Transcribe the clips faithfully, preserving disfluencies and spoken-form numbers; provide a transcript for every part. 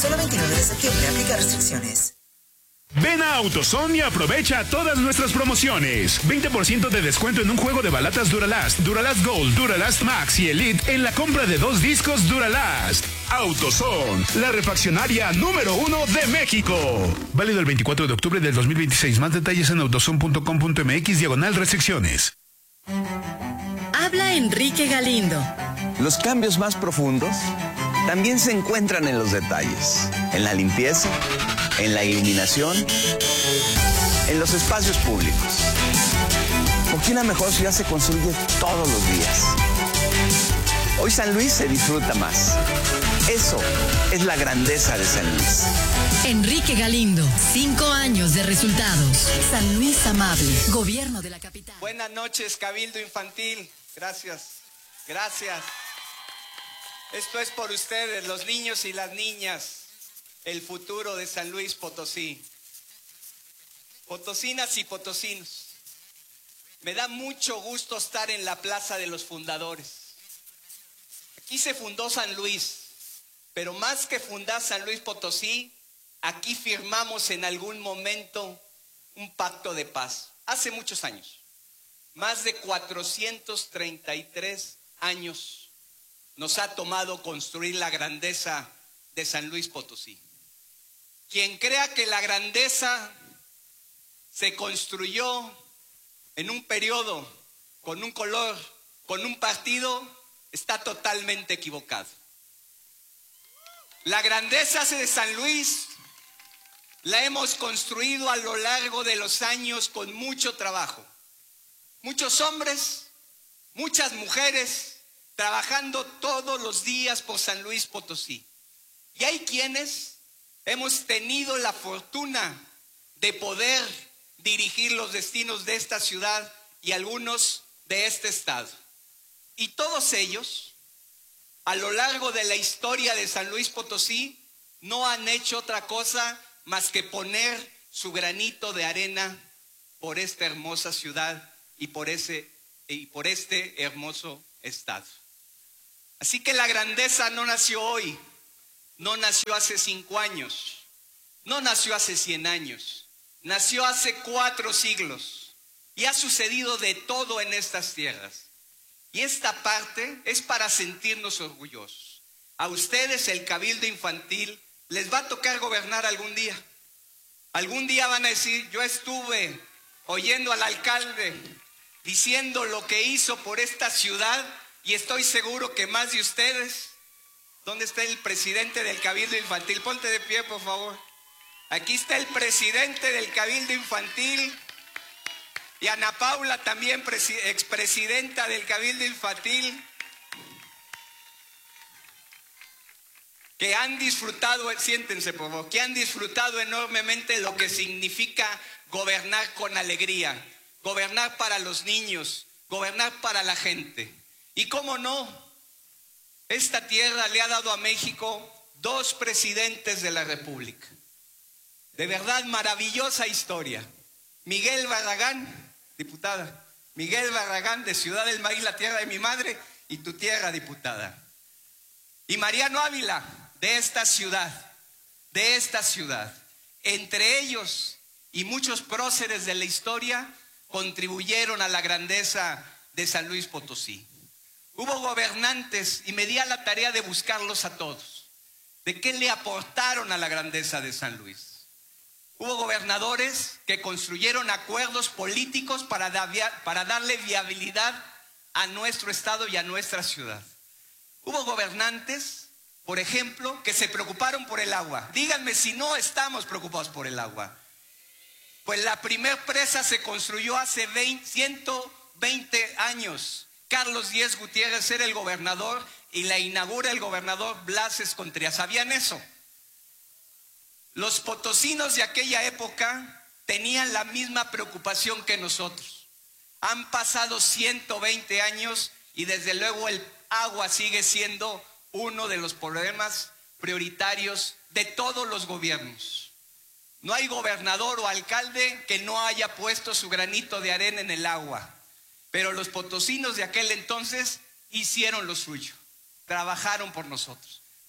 Solo veintinueve de septiembre, aplica restricciones. Ven a AutoZone y aprovecha todas nuestras promociones. veinte por ciento de descuento en un juego de balatas Duralast, Duralast Gold, Duralast Max y Elite en la compra de dos discos Duralast. AutoZone, la refaccionaria número uno de México. Válido el veinticuatro de octubre del dos mil veintiséis. Más detalles en autozone punto com punto m x diagonal restricciones. Habla Enrique Galindo. Los cambios más profundos también se encuentran en los detalles, en la limpieza, en la iluminación, en los espacios públicos. Porque una mejor ciudad se construye todos los días. Hoy San Luis se disfruta más. Eso es la grandeza de San Luis. Enrique Galindo, cinco años de resultados. San Luis amable, gobierno de la capital. Buenas noches, Cabildo Infantil. Gracias, gracias. Esto es por ustedes, los niños y las niñas, el futuro de San Luis Potosí. Potosinas y potosinos, me da mucho gusto estar en la Plaza de los Fundadores. Aquí se fundó San Luis, pero más que fundar San Luis Potosí, aquí firmamos en algún momento un pacto de paz. Hace muchos años, más de cuatrocientos treinta y tres años nos ha tomado construir la grandeza de San Luis Potosí. Quien crea que la grandeza se construyó en un periodo, con un color, con un partido, está totalmente equivocado. La grandeza de San Luis la hemos construido a lo largo de los años con mucho trabajo. Muchos hombres, muchas mujeres, trabajando todos los días por San Luis Potosí. Y hay quienes hemos tenido la fortuna de poder dirigir los destinos de esta ciudad y algunos de este estado. Y todos ellos, a lo largo de la historia de San Luis Potosí, no han hecho otra cosa más que poner su granito de arena por esta hermosa ciudad y por, ese, y por este hermoso estado. Así que la grandeza no nació hoy, no nació hace cinco años, no nació hace cien años, nació hace cuatro siglos y ha sucedido de todo en estas tierras. Y esta parte es para sentirnos orgullosos. A ustedes, el Cabildo Infantil, les va a tocar gobernar algún día. Algún día van a decir, yo estuve oyendo al alcalde diciendo lo que hizo por esta ciudad. Y estoy seguro que más de ustedes, ¿dónde está el presidente del Cabildo Infantil? Ponte de pie, por favor. Aquí está el presidente del Cabildo Infantil. Y Ana Paula también, expresidenta del Cabildo Infantil. Que han disfrutado, siéntense por favor, que han disfrutado enormemente lo que significa gobernar con alegría. Gobernar para los niños, gobernar para la gente. Y cómo no, esta tierra le ha dado a México dos presidentes de la República. De verdad, maravillosa historia. Miguel Barragán, diputada, Miguel Barragán de Ciudad del Maíz, la tierra de mi madre, y tu tierra, diputada. Y Mariano Ávila, de esta ciudad, de esta ciudad. Entre ellos y muchos próceres de la historia contribuyeron a la grandeza de San Luis Potosí. Hubo gobernantes, y me di a la tarea de buscarlos a todos, de qué le aportaron a la grandeza de San Luis. Hubo gobernadores que construyeron acuerdos políticos para, da, para darle viabilidad a nuestro estado y a nuestra ciudad. Hubo gobernantes, por ejemplo, que se preocuparon por el agua. Díganme si no estamos preocupados por el agua. Pues la primer presa se construyó hace ciento veinte años. Carlos Díez Gutiérrez era el gobernador y la inaugura el gobernador Blas Escontría. ¿Sabían eso? Los potosinos de aquella época tenían la misma preocupación que nosotros. Han pasado ciento veinte años y desde luego el agua sigue siendo uno de los problemas prioritarios de todos los gobiernos. No hay gobernador o alcalde que no haya puesto su granito de arena en el agua. Pero los potosinos de aquel entonces hicieron lo suyo, trabajaron por nosotros.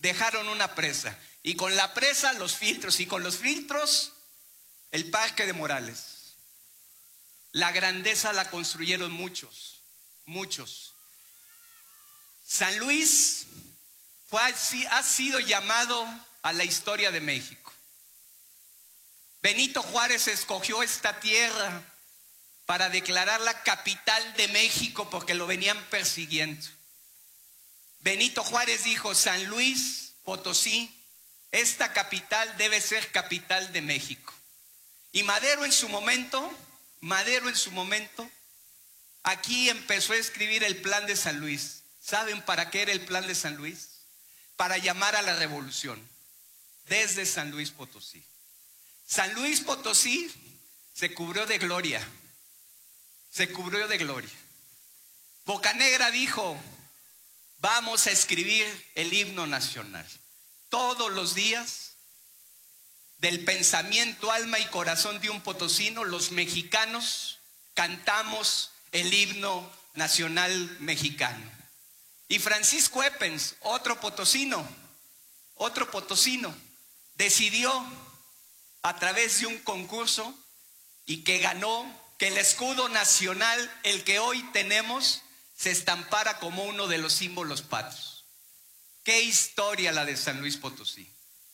dejaron una presa. Y con la presa los filtros, y con los filtros el Parque de Morales. La grandeza la construyeron muchos, muchos. San Luis fue, ha sido llamado a la historia de México. Benito Juárez escogió esta tierra para declararla capital de México porque lo venían persiguiendo. Benito Juárez dijo: San Luis Potosí, esta capital debe ser capital de México. Y Madero en su momento, Madero en su momento, aquí empezó a escribir el plan de San Luis. ¿Saben para qué era el plan de San Luis? Para llamar a la revolución desde San Luis Potosí. San Luis Potosí se cubrió de gloria, se cubrió de gloria. Bocanegra dijo: vamos a escribir el himno nacional. Todos los días, del pensamiento, alma y corazón de un potosino, los mexicanos cantamos el himno nacional mexicano. Y Francisco Eppens, otro potosino, otro potosino, decidió a través de un concurso y que ganó que el escudo nacional, el que hoy tenemos, se estampara como uno de los símbolos patrios. Qué historia la de San Luis Potosí.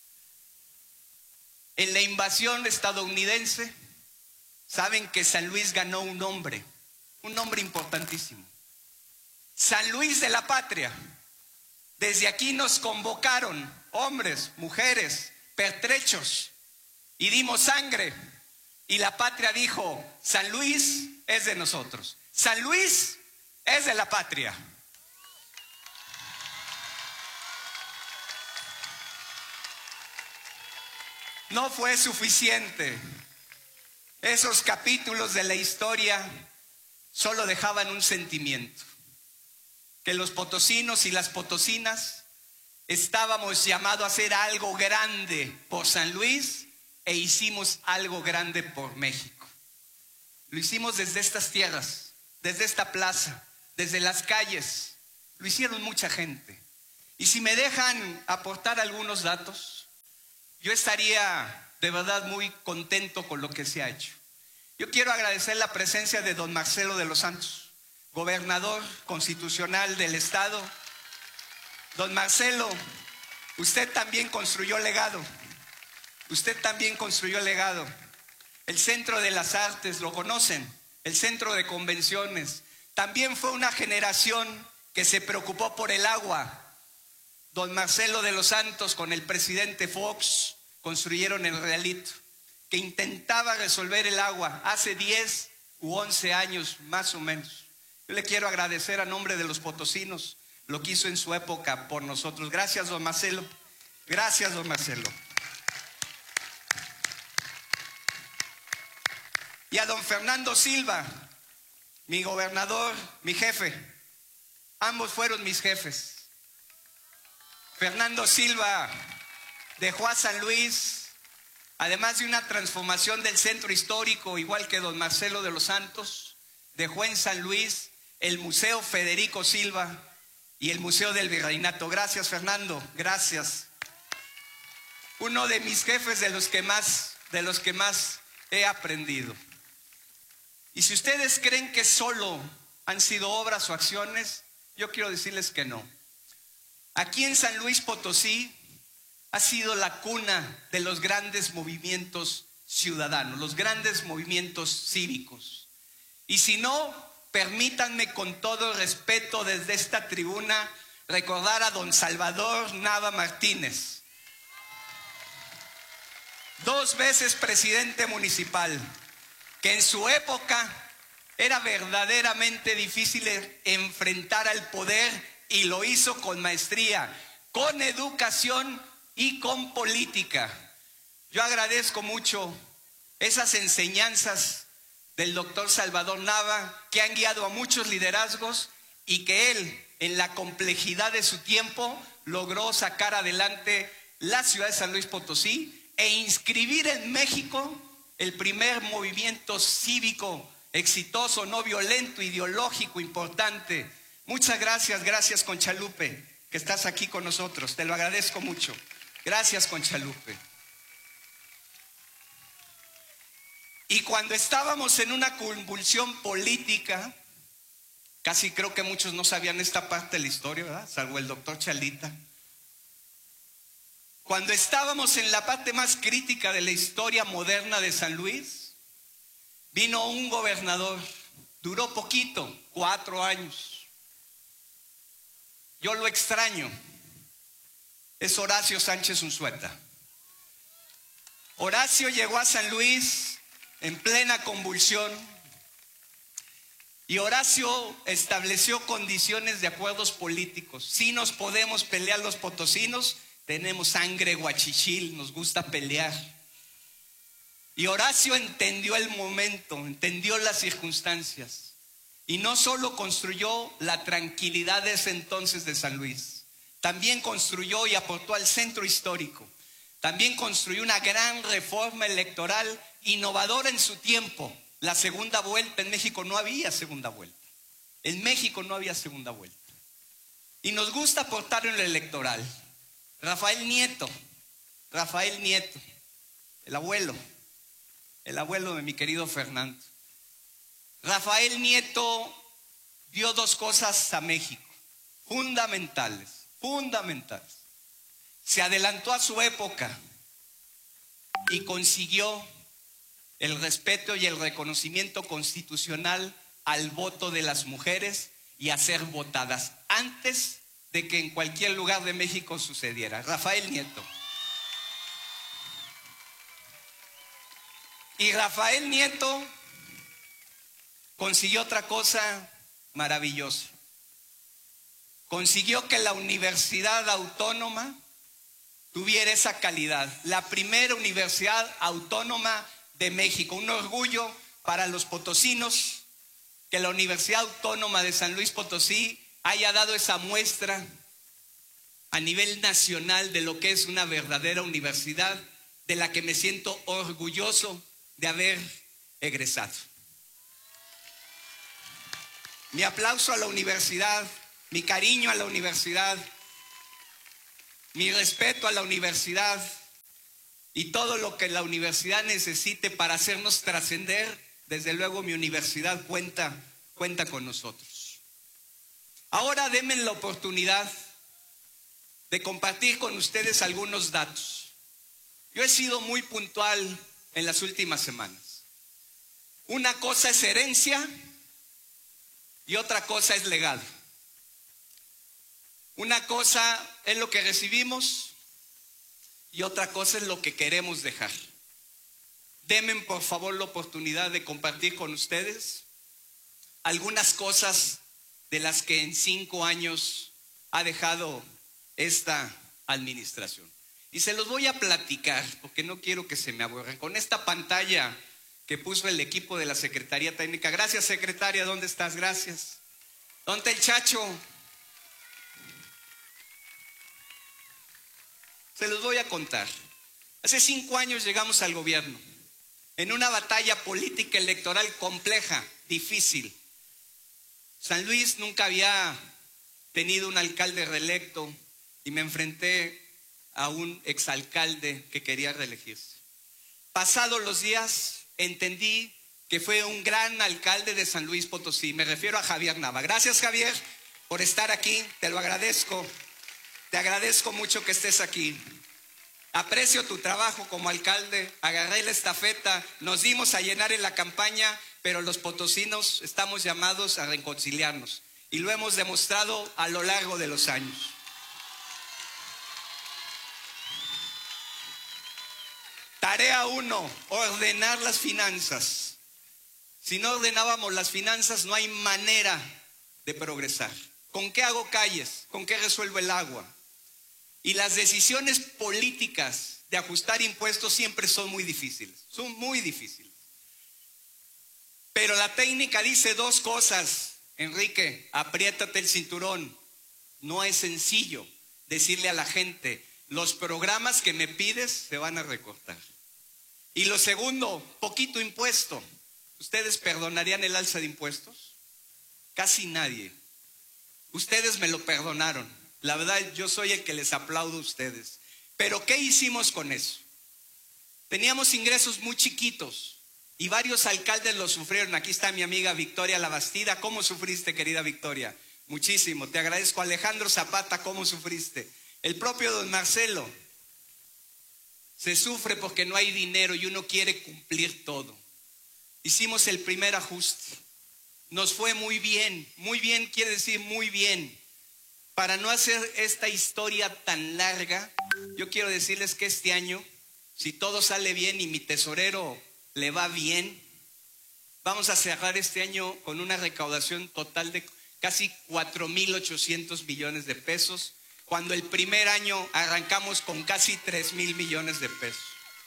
En la invasión estadounidense, saben que San Luis ganó un nombre, un nombre importantísimo. San Luis de la Patria. Desde aquí nos convocaron hombres, mujeres, pertrechos, y dimos sangre. Y la patria dijo: San Luis es de nosotros. San Luis es de la patria. No fue suficiente. Esos capítulos de la historia solo dejaban un sentimiento: que los potosinos y las potosinas estábamos llamados a hacer algo grande por San Luis, e hicimos algo grande por México. Lo hicimos desde estas tierras, desde esta plaza, desde las calles. Lo hicieron mucha gente. Y si me dejan aportar algunos datos, yo estaría de verdad muy contento con lo que se ha hecho. Yo quiero agradecer la presencia de don Marcelo de los Santos, gobernador constitucional del estado. Don Marcelo, usted también construyó legado. Usted también construyó legado. El Centro de las Artes, lo conocen, el Centro de Convenciones. También fue una generación que se preocupó por el agua. Don Marcelo de los Santos con el presidente Fox construyeron el Realito, que intentaba resolver el agua hace diez u once años más o menos. Yo le quiero agradecer a nombre de los potosinos lo que hizo en su época por nosotros. Gracias, don Marcelo. Gracias, don Marcelo. Y a don Fernando Silva, mi gobernador, mi jefe. Ambos fueron mis jefes. Fernando Silva dejó a San Luis, además de una transformación del centro histórico, igual que don Marcelo de los Santos, dejó en San Luis el Museo Federico Silva y el Museo del Virreinato. Gracias, Fernando, gracias. Uno de mis jefes de los que más, de los que más he aprendido. Y si ustedes creen que solo han sido obras o acciones, yo quiero decirles que no. Aquí en San Luis Potosí ha sido la cuna de los grandes movimientos ciudadanos, los grandes movimientos cívicos. Y si no, permítanme con todo respeto desde esta tribuna recordar a don Salvador Nava Martínez, dos veces presidente municipal, que en su época era verdaderamente difícil enfrentar al poder y lo hizo con maestría, con educación y con política. Yo agradezco mucho esas enseñanzas del doctor Salvador Nava, que han guiado a muchos liderazgos y que él, en la complejidad de su tiempo, logró sacar adelante la ciudad de San Luis Potosí e inscribir en México el primer movimiento cívico exitoso, no violento, ideológico, importante. Muchas gracias, gracias Conchalupe, que estás aquí con nosotros. Te lo agradezco mucho. Gracias, Conchalupe. Y cuando estábamos en una convulsión política, casi creo que muchos no sabían esta parte de la historia, ¿verdad? Salvo el doctor Chalita. Cuando estábamos en la parte más crítica de la historia moderna de San Luis, vino un gobernador, duró poquito, cuatro años. Yo lo extraño, es Horacio Sánchez Unzueta. Horacio llegó a San Luis en plena convulsión y Horacio estableció condiciones de acuerdos políticos. Si nos podemos pelear los potosinos, tenemos sangre guachichil, nos gusta pelear. Y Horacio entendió el momento, entendió las circunstancias. Y no solo construyó la tranquilidad de ese entonces de San Luis, también construyó y aportó al centro histórico. También construyó una gran reforma electoral innovadora en su tiempo. La segunda vuelta, en México no había segunda vuelta. En México no había segunda vuelta. Y nos gusta aportar en lo electoral. Rafael Nieto, Rafael Nieto, el abuelo, el abuelo de mi querido Fernando. Rafael Nieto dio dos cosas a México, fundamentales, fundamentales. Se adelantó a su época y consiguió el respeto y el reconocimiento constitucional al voto de las mujeres y a ser votadas antes de que en cualquier lugar de México sucediera. Rafael Nieto. Y Rafael Nieto consiguió otra cosa maravillosa. Consiguió que la Universidad Autónoma tuviera esa calidad. La primera universidad autónoma de México. Un orgullo para los potosinos que la Universidad Autónoma de San Luis Potosí haya dado esa muestra a nivel nacional de lo que es una verdadera universidad, de la que me siento orgulloso de haber egresado. Mi aplauso a la universidad, mi cariño a la universidad, mi respeto a la universidad y todo lo que la universidad necesite para hacernos trascender. Desde luego mi universidad cuenta, cuenta con nosotros. Ahora denme la oportunidad de compartir con ustedes algunos datos. Yo he sido muy puntual en las últimas semanas. Una cosa es herencia y otra cosa es legado. Una cosa es lo que recibimos y otra cosa es lo que queremos dejar. Denme por favor la oportunidad de compartir con ustedes algunas cosas de las que en cinco años ha dejado esta administración. Y se los voy a platicar porque no quiero que se me aburran. Con esta pantalla que puso el equipo de la Secretaría Técnica. Gracias, secretaria, ¿dónde estás? Gracias. ¿Dónde está el Chacho? Se los voy a contar. Hace cinco años llegamos al gobierno en una batalla política electoral compleja, difícil. San Luis nunca había tenido un alcalde reelecto y me enfrenté a un exalcalde que quería reelegirse. Pasados los días entendí que fue un gran alcalde de San Luis Potosí. Me refiero a Javier Nava. Gracias, Javier, por estar aquí. Te lo agradezco. Te agradezco mucho que estés aquí. Aprecio tu trabajo como alcalde. Agarré la estafeta. Nos dimos a llenar en la campaña, pero los potosinos estamos llamados a reconciliarnos. Y lo hemos demostrado a lo largo de los años. Tarea uno, ordenar las finanzas. Si no ordenábamos las finanzas, no hay manera de progresar. ¿Con qué hago calles? ¿Con qué resuelvo el agua? Y las decisiones políticas de ajustar impuestos siempre son muy difíciles. Son muy difíciles. Pero la técnica dice dos cosas. Enrique, apriétate el cinturón. No es sencillo decirle a la gente, los programas que me pides se van a recortar. Y lo segundo, poquito impuesto. ¿Ustedes perdonarían el alza de impuestos? Casi nadie. Ustedes me lo perdonaron. La verdad, yo soy el que les aplaudo a ustedes. Pero ¿qué hicimos con eso? Teníamos ingresos muy chiquitos y varios alcaldes lo sufrieron. Aquí está mi amiga Victoria Labastida. ¿Cómo sufriste, querida Victoria? Muchísimo. Te agradezco. Alejandro Zapata, ¿cómo sufriste? El propio don Marcelo. Se sufre porque no hay dinero y uno quiere cumplir todo. Hicimos el primer ajuste. Nos fue muy bien. Muy bien quiere decir muy bien. Para no hacer esta historia tan larga, yo quiero decirles que este año, si todo sale bien y mi tesorero le va bien, vamos a cerrar este año con una recaudación total de casi cuatro mil ochocientos millones de pesos, cuando el primer año arrancamos con casi tres mil millones de pesos.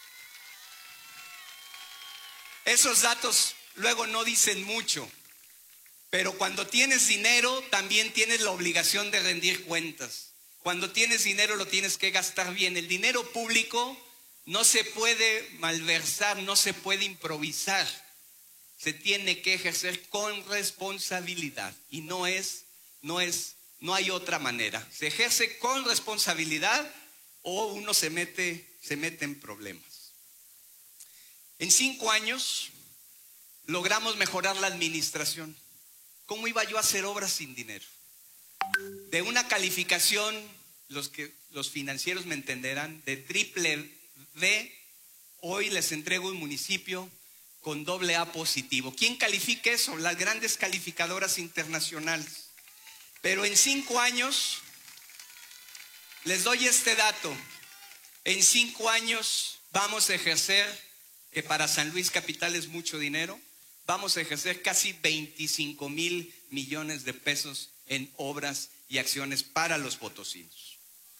Esos datos luego no dicen mucho, pero cuando tienes dinero también tienes la obligación de rendir cuentas. Cuando tienes dinero lo tienes que gastar bien. El dinero público no se puede malversar, no se puede improvisar. Se tiene que ejercer con responsabilidad y no es, no es, no hay otra manera. Se ejerce con responsabilidad o uno se mete, se mete en problemas. En cinco años logramos mejorar la administración. ¿Cómo iba yo a hacer obras sin dinero? De una calificación, los, que, los financieros me entenderán, de triple B, hoy les entrego un municipio con doble A positivo. ¿Quién califica eso? Las grandes calificadoras internacionales. Pero en cinco años, les doy este dato, en cinco años vamos a ejercer, que para San Luis Capital es mucho dinero, vamos a ejercer casi veinticinco mil millones de pesos en obras y acciones para los potosinos.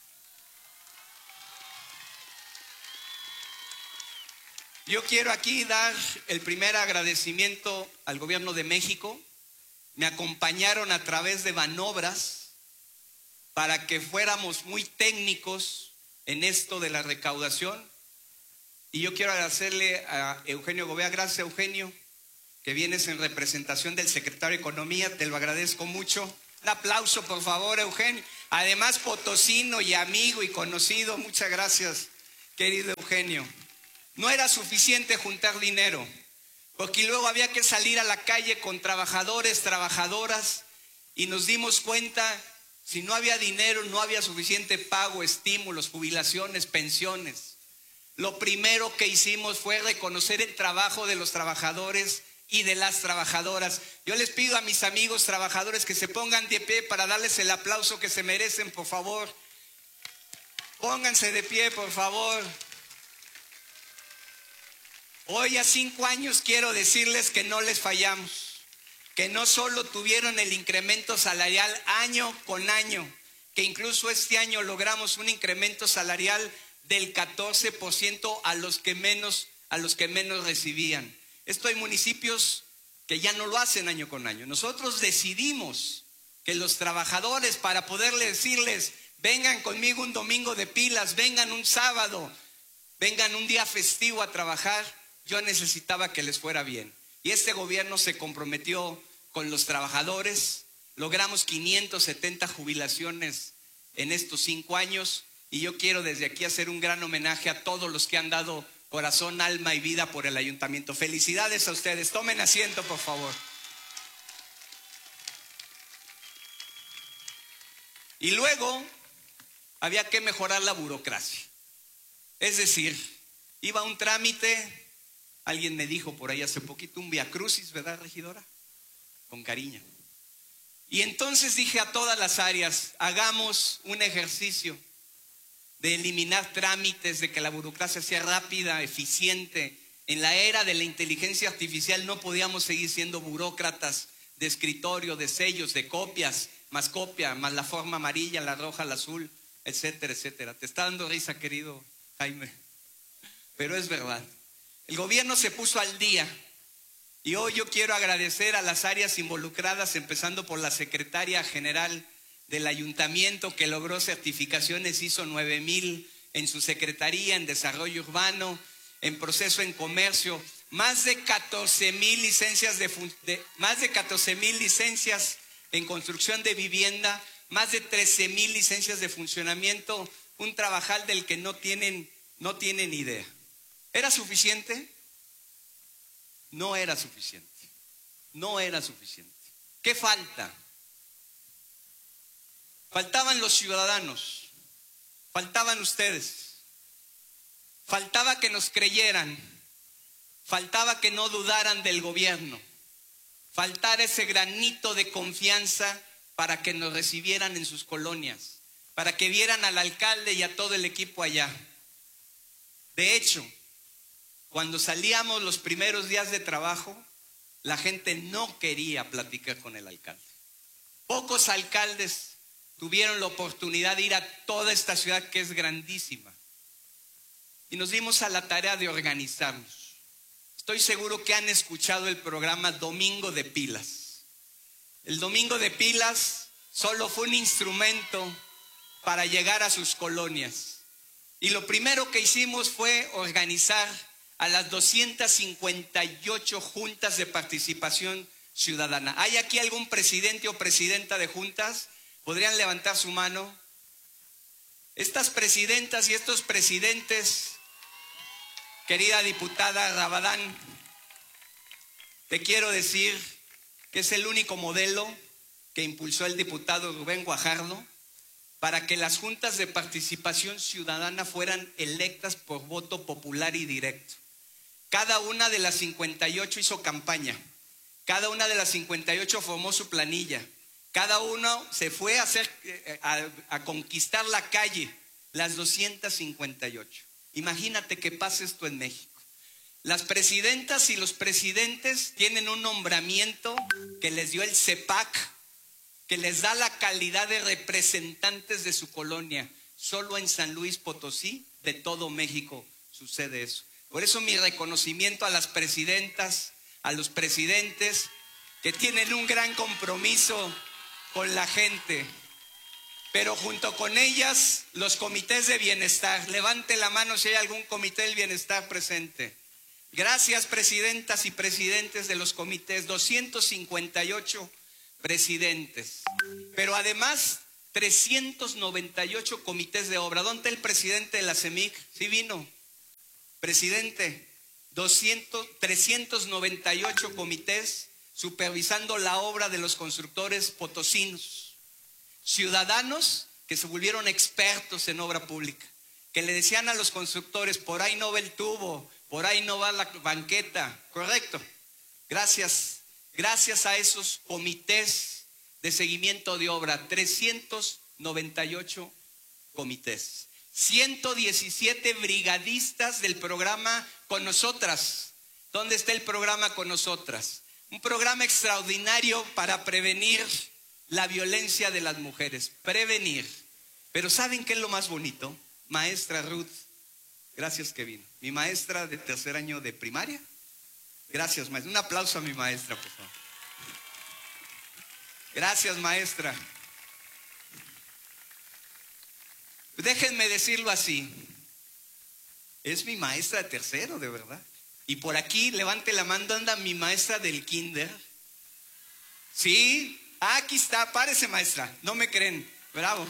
Yo quiero aquí dar el primer agradecimiento al gobierno de México. Me acompañaron a través de Banobras para que fuéramos muy técnicos en esto de la recaudación. Y yo quiero agradecerle a Eugenio Gobea. Gracias, Eugenio, que vienes en representación del secretario de Economía, te lo agradezco mucho. Un aplauso, por favor, Eugenio. Además, potosino y amigo y conocido, muchas gracias, querido Eugenio. No era suficiente juntar dinero, porque luego había que salir a la calle con trabajadores, trabajadoras, y nos dimos cuenta, si no había dinero, no había suficiente pago, estímulos, jubilaciones, pensiones. Lo primero que hicimos fue reconocer el trabajo de los trabajadores y de las trabajadoras. Yo les pido a mis amigos trabajadores que se pongan de pie para darles el aplauso que se merecen, por favor. Pónganse de pie, por favor. Hoy a cinco años quiero decirles que no les fallamos, que no solo tuvieron el incremento salarial año con año, que incluso este año logramos un incremento salarial del catorce por ciento a los que menos, a los que menos recibían. Esto hay municipios que ya no lo hacen año con año. Nosotros decidimos que los trabajadores, para poderles decirles, vengan conmigo un domingo de pilas, vengan un sábado, vengan un día festivo a trabajar, yo necesitaba que les fuera bien. Y este gobierno se comprometió con los trabajadores, logramos quinientas setenta jubilaciones en estos cinco años, y yo quiero desde aquí hacer un gran homenaje a todos los que han dado corazón, alma y vida por el ayuntamiento. Felicidades a ustedes. Tomen asiento, por favor. Y luego había que mejorar la burocracia. Es decir, iba un trámite, alguien me dijo por ahí hace poquito, un viacrucis, ¿verdad, regidora? Con cariño. Y entonces dije a todas las áreas, hagamos un ejercicio de eliminar trámites, de que la burocracia sea rápida, eficiente. En la era de la inteligencia artificial no podíamos seguir siendo burócratas de escritorio, de sellos, de copias, más copia, más la forma amarilla, la roja, la azul, etcétera, etcétera. Te está dando risa, querido Jaime, pero es verdad. El gobierno se puso al día y hoy yo quiero agradecer a las áreas involucradas, empezando por la secretaria general del ayuntamiento, que logró certificaciones I S O nueve mil en su secretaría, en desarrollo urbano, en proceso en comercio, más de catorce mil licencias de, de más de catorce mil licencias en construcción de vivienda, más de trece mil licencias de funcionamiento, un trabajal del que no tienen, no tienen idea. ¿Era suficiente? No era suficiente. No era suficiente. ¿Qué falta? Faltaban los ciudadanos, faltaban ustedes, faltaba que nos creyeran, faltaba que no dudaran del gobierno, faltara ese granito de confianza para que nos recibieran en sus colonias, para que vieran al alcalde y a todo el equipo allá. De hecho, cuando salíamos los primeros días de trabajo, la gente no quería platicar con el alcalde. Pocos alcaldes tuvieron la oportunidad de ir a toda esta ciudad que es grandísima. Y nos dimos a la tarea de organizarnos. Estoy seguro que han escuchado el programa Domingo de Pilas. El Domingo de Pilas solo fue un instrumento para llegar a sus colonias. Y lo primero que hicimos fue organizar a las doscientas cincuenta y ocho juntas de participación ciudadana. ¿Hay aquí algún presidente o presidenta de juntas? ¿Podrían levantar su mano? Estas presidentas y estos presidentes, querida diputada Rabadán, te quiero decir que es el único modelo que impulsó el diputado Rubén Guajardo para que las juntas de participación ciudadana fueran electas por voto popular y directo. Cada una de las cincuenta y ocho hizo campaña, cada una de las cincuenta y ocho formó su planilla. Cada uno se fue a, hacer, a, a conquistar la calle, las doscientas cincuenta y ocho. Imagínate que pase esto en México. Las presidentas y los presidentes tienen un nombramiento que les dio el C E P A C, que les da la calidad de representantes de su colonia. Solo en San Luis Potosí, de todo México, sucede eso. Por eso mi reconocimiento a las presidentas, a los presidentes, que tienen un gran compromiso con la gente, pero junto con ellas los comités de bienestar. Levante la mano si hay algún comité del bienestar presente. Gracias, presidentas y presidentes de los comités, doscientos cincuenta y ocho presidentes, pero además trescientos noventa y ocho comités de obra. ¿Dónde está el presidente de la C E M I C? ¿Sí vino? Presidente, doscientos, trescientos noventa y ocho comités supervisando la obra de los constructores potosinos, ciudadanos que se volvieron expertos en obra pública, que le decían a los constructores, por ahí no va el tubo, por ahí no va la banqueta, correcto. Gracias, gracias a esos comités de seguimiento de obra, trescientos noventa y ocho comités, ciento diecisiete brigadistas del programa Con Nosotras. ¿Dónde está el programa Con Nosotras? Un programa extraordinario para prevenir la violencia de las mujeres, prevenir. Pero ¿saben qué es lo más bonito? Maestra Ruth, gracias que vino. Mi maestra de tercer año de primaria. Gracias, maestra. Un aplauso a mi maestra, por favor. Gracias, maestra. Déjenme decirlo así. Es mi maestra de tercero, de verdad. Y por aquí, levante la mano, anda mi maestra del kinder. Sí, aquí está, párese, maestra. No me creen, bravo.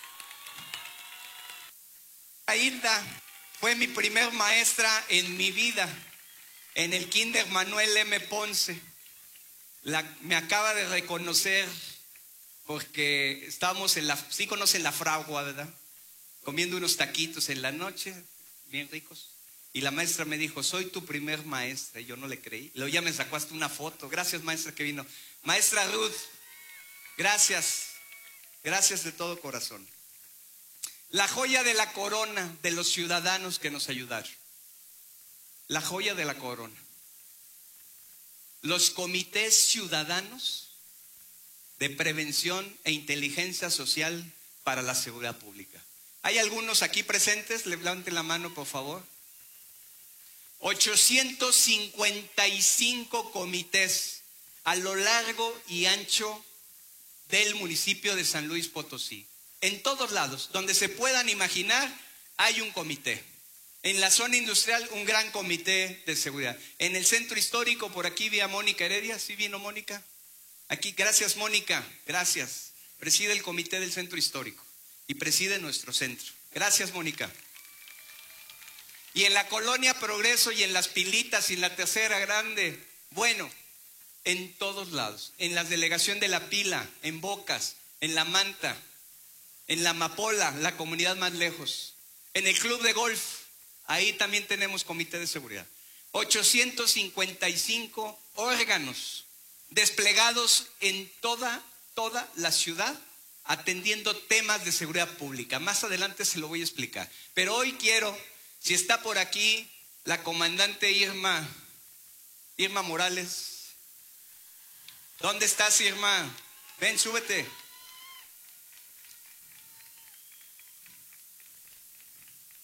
Aida fue mi primer maestra en mi vida, en el kinder Manuel M. Ponce. La, me acaba de reconocer porque estábamos en la, sí conocen la fragua, ¿verdad? Comiendo unos taquitos en la noche, bien ricos. Y la maestra me dijo, soy tu primer maestra. Y yo no le creí. Luego ya me sacó hasta una foto. Gracias, maestra, que vino. Maestra Ruth, gracias. Gracias de todo corazón. La joya de la corona de los ciudadanos que nos ayudaron. La joya de la corona. Los comités ciudadanos de prevención e inteligencia social para la seguridad pública. ¿Hay algunos aquí presentes? Levanten la mano, por favor. ochocientos cincuenta y cinco comités a lo largo y ancho del municipio de San Luis Potosí. En todos lados, donde se puedan imaginar, hay un comité. En la zona industrial, un gran comité de seguridad. En el centro histórico, por aquí vi a Mónica Heredia. ¿Sí vino Mónica? Aquí, gracias, Mónica, gracias. preside el comité del centro histórico y preside nuestro centro. Gracias, Mónica. Y en la Colonia Progreso y en Las Pilitas y en la Tercera Grande, bueno, en todos lados, en la delegación de La Pila, en Bocas, en La Manta, en La Amapola, la comunidad más lejos, en el club de golf, ahí también tenemos comité de seguridad. ochocientos cincuenta y cinco órganos desplegados en toda, toda la ciudad, atendiendo temas de seguridad pública. Más adelante se lo voy a explicar. Pero hoy quiero, si está por aquí la comandante Irma, Irma Morales. ¿Dónde estás, Irma? Ven, súbete.